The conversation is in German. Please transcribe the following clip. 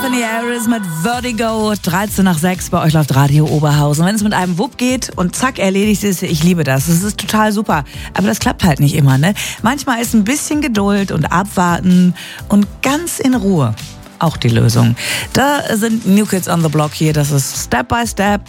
Tiffany Harris mit Vertigo, 13 nach 6, bei euch läuft Radio Oberhausen. Wenn es mit einem Wupp geht und zack, erledigt ist, ich liebe das. Das ist total super. Aber das klappt halt nicht immer, ne? Manchmal ist ein bisschen Geduld und Abwarten und ganz in Ruhe auch die Lösung. Da sind New Kids on the Block hier. Das ist Step by Step